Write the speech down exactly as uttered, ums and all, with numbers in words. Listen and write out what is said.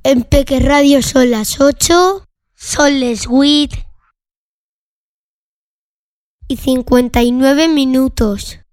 En Peque Radio son las ocho, son les huit y cincuenta y nueve minutos.